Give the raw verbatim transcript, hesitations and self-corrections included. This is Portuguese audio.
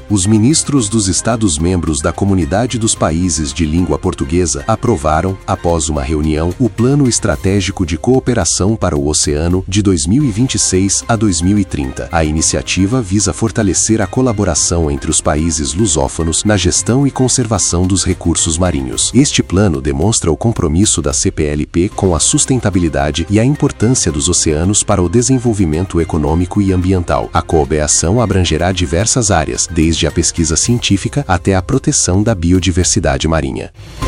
os ministros dos Estados-membros da Comunidade dos Países de Língua Portuguesa aprovaram, após uma reunião, o Plano Estratégico de Cooperação para o Oceano de dois mil e vinte e seis a dois mil e trinta. A iniciativa visa fortalecer a colaboração entre os países lusófonos na gestão e conservação dos recursos marinhos. Este plano demonstra o compromisso da C P L P com a sustentabilidade e a importância dos oceanos para o desenvolvimento econômico e ambiental. A cooperação abrangerá diversas áreas, desde a pesquisa científica até a proteção da biodiversidade marinha.